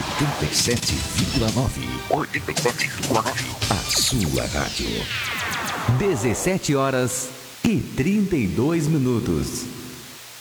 87,9. 87,9. A sua rádio. 17 horas e 32 minutos.